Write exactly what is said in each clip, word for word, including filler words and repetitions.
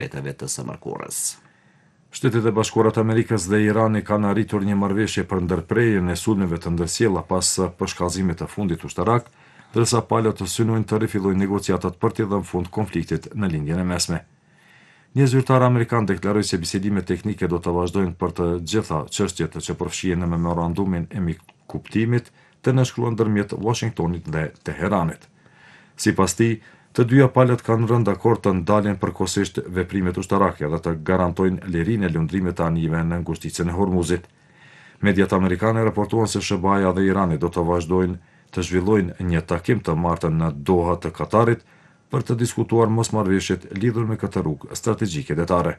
vetëve të së mërkurës. Shtetet e Bashkuara të Amerikës dhe Irani kanë arritur një marrëveshje për ndërprerjen e sulmeve të ndërsjella pas përshkallëzimit të fundit ushtarak, ndërsa palët të synojnë të rifillojnë negociatat për t'i dhënë fund konfliktit në lindjen e mesme. Një zyrtar amerikan deklaroi se bisedimet teknike do të vazhdojnë për të gjitha çështjet që përfshihen në memorandumin e mikuptimit të nënshkruar ndërmjet Washingtonit dhe Teheranit. Sipas tij, të dyja palët kanë rënë dakord të ndalen përkohësisht veprimet ushtarake dhe të garantojnë lirinë e lundrimit të anijve në ngushticën e Hormuzit. Mediat amerikane raportuan se S B A-ja dhe Irani do të vazhdojnë të zhvillojnë një takim të martën në Doha të Katarit për të diskutuar mosmarrëveshjet lidhur me këtë rrugë strategjike detare.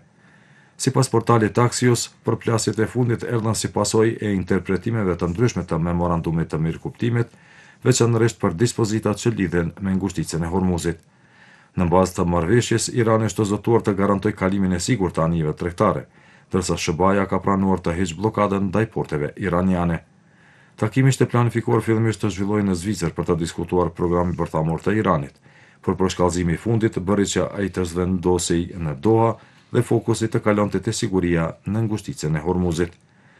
Sipas portalit Axios, përplasjet e fundit erdhën si pasojë e interpretimeve të ndryshme të memorandumit të mirëkuptimit, veçanërisht për dispozitat që lidhen me ngushticën e Hormuzit. Në bazë të marrëveshjes, Irani është zotuar të garantojë kalimin e sigurt të anijeve tregtare, ndërsa S B A-ja ka pranuar të heqë bllokadën ndaj porteve iraniane. Takimi ishte planifikuar fillimisht të zhvillohej në Zvicër për të diskutuar programin bërthamor të Iranit, por përshkallëzimi i fundit bëri që ai të zhvendosej në Doha dhe fokusi të kalonte te siguria në ngushticën e Hormuzit.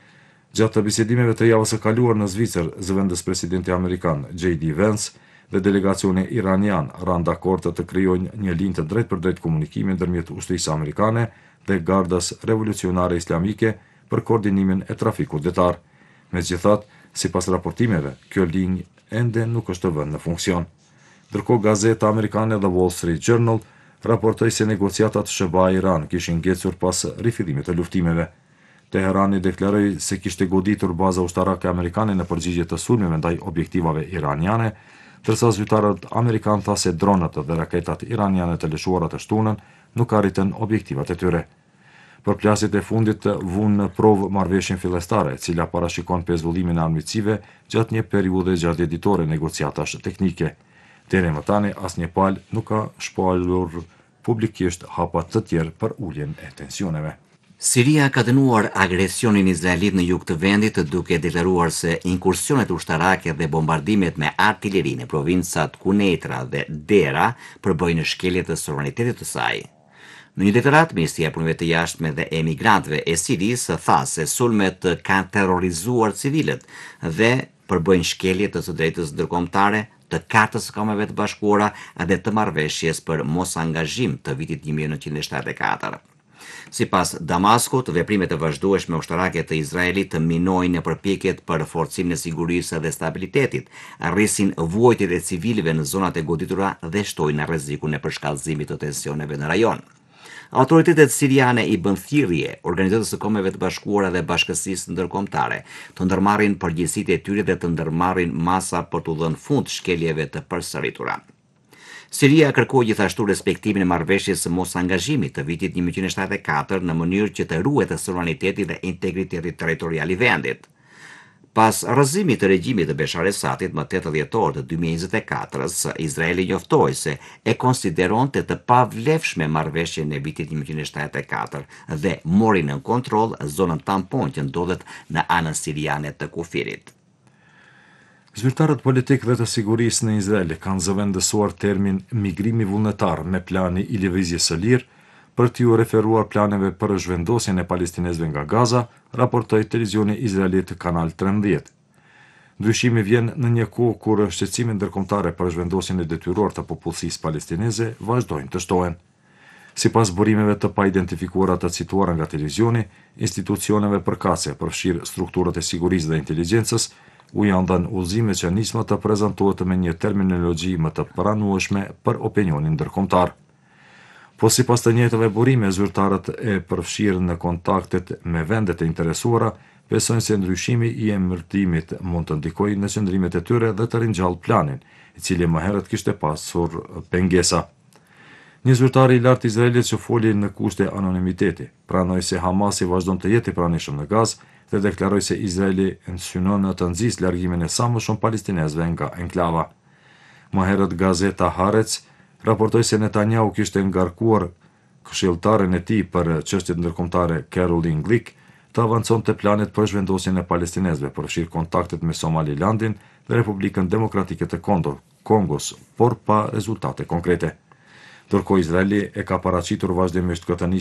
Gjatë të bisedimeve të javës së kaluar në Zvicër, zëvendës presidenti amerikan J D Vance dhe delegacioni iranian ranë dakord të krijojnë një linjë të drejtpërdrejt komunikimi ndërmjet ushtrisë amerikane dhe Gardës Revolucionare Islamike për koordinimin e trafikut detar. Megjithatë, sipas raportimeve, kjo linjë ende nuk është vënë në funksion. Ndërkohë, gazeta amerikane The Wall Street Journal raportoi se negociatat S B A-Iran kishin ngecur pas rifillimit të luftimeve. Teherani deklaroi se kishte goditur baza ushtarake amerikane në përgjigje të sulmeve ndaj objektivave iraniane, ndërsa zyrtarët amerikan tha se dronët dhe raketat iraniane të lëshuara të shtunën nuk arritën objektivat e tyre. Përplasjet e fundit vunë në provë marrëveshjen fillestare, e cila parashikon pezullimin e armiqësive gjatë një periudhe gjatë negociatash teknike. Deri më tani asnjë palë nuk ka shpallur publikisht hapa të tjerë për uljen e tensioneve. Siria ka dënuar agresionin izraelit në jug të vendit, duke deklaruar se inkursionet ushtarake dhe bombardimet me artilleri në provincat Kuneitra dhe Dera përbëjnë shkelje të sovranitetit të saj. Në një deklarat, Ministria e Punëve të Jashtme dhe Emigrantëve e Sirisë tha se sulmet kanë terrorizuar civilët dhe përbëjnë shkelje të së drejtës ndërkombëtare, të Kartës së Kombeve të Bashkuara dhe të marrëveshjes për mosangazhim të vitit një mijë e nëntëqind e shtatëdhjetë e katër. Sipas Damaskut, veprimet e vazhdueshme ushtarake të Izraelit minojnë përpjekjet për forcimin e sigurisë dhe stabilitetit, rrisin vuajtjet e civilëve në zonat e goditura dhe shtojnë rrezikun e përshkallëzimit të tensioneve në rajon. Autoritetet siriane i bën thirrje Organizatës së Kombeve të Bashkuara dhe Bashkësisë Ndërkombëtare të ndërmarrin përgjegjësitë e tyre dhe të ndërmarrin masa për t'u dhënë fund shkeljeve të përsëritura. Siria kërkoi gjithashtu respektimin e marrëveshjes së mosangazhimit të vitit një mijë e nëntëqind e shtatëdhjetë e katër në mënyrë që të ruhet sovraniteti dhe integriteti territorial i vendit. Pas rrëzimit të regjimit të Beshar Esadit më tetë dhjetor të dy mijë e njëzet e katër, Izraeli njoftoi se e konsideronte të pavlefshme marrëveshjen e vitit një mijë e nëntëqind e shtatëdhjetë e katër dhe mori në kontroll zonën tampon që ndodhet në anën siriane të kufirit. Zyrtarët politik dhe të sigurisë në Izrael kanë zëvendësuar termin migrimi vullnetar me plani i lëvizjes së lirë për t'ju referuar planeve për zhvendosjen e palestinezëve nga Gaza, raportoi televizioni izraelit Kanal trembëdhjetë. Ndryshimi vjen në një kohë kur shqetësimet ndërkombëtare për zhvendosjen e detyruar të popullsisë palestineze vazhdojnë të shtohen. Sipas burimeve të paidentifikuara të cituara nga televizioni, institucioneve përkatëse, përfshirë strukturat e sigurisë dhe inteligjencës, u janë dhënë udhëzime që nisma të prezantohet me një terminologji më të pranueshme për opinionin ndërkombëtar. Po sipas të njëjtave burime, zyrtarët e përfshirë në kontaktet me vendet e interesuara besojnë se ndryshimi i emërtimit mund të ndikojë në qëndrimet e tyre dhe të ringjallë planin, i cili më herët kishte pasur pengesa. Një zyrtar i lartë Izraelit që foli në kushte anonimiteti, pranoi se Hamasi vazhdon të jetë i pranishëm në Gazë dhe deklaroi se Izraeli synon të nxjisë largimin e sa më shumë palestinezëve nga enklava. Më herët gazeta Haaretz raportoi se Netanyahu kishte ngarkuar këshilltaren e tij për çështjet ndërkombëtare Caroline Glick të avanconte planet për zhvendosjen e palestinezëve, përfshirë kontaktet me Somalilandin dhe Republikën Demokratike të Kongos, por pa rezultate konkrete. ndërkohë Izraeli e ka paraqitur vazhdimisht këtë